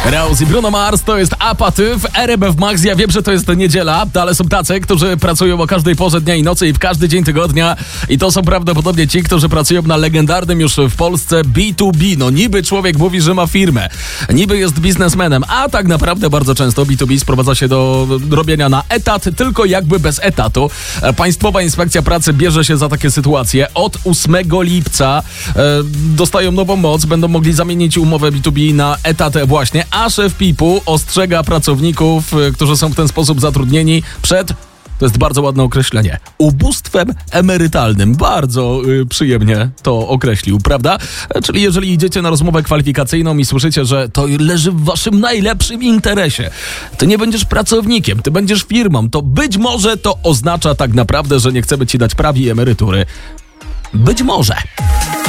Raus i Bruno Mars to jest Apaty w RMF Max. Ja wiem, że to jest niedziela, ale są tacy, którzy pracują o każdej porze dnia i nocy i w każdy dzień tygodnia. I to są prawdopodobnie ci, którzy pracują na legendarnym już w Polsce B2B. No niby człowiek mówi, że ma firmę, niby jest biznesmenem, a tak naprawdę bardzo często B2B sprowadza się do robienia na etat, tylko jakby bez etatu. Państwowa Inspekcja Pracy bierze się za takie sytuacje. Od 8 lipca dostają nową moc, będą mogli zamienić umowę B2B na etat właśnie, a szef PIP-u ostrzega pracowników, którzy są w ten sposób zatrudnieni przed, to jest bardzo ładne określenie, ubóstwem emerytalnym. Bardzo przyjemnie to określił, prawda? Czyli jeżeli idziecie na rozmowę kwalifikacyjną i słyszycie, że to leży w waszym najlepszym interesie, ty nie będziesz pracownikiem, ty będziesz firmą, to być może to oznacza tak naprawdę, że nie chcemy ci dać prawie emerytury. Być może.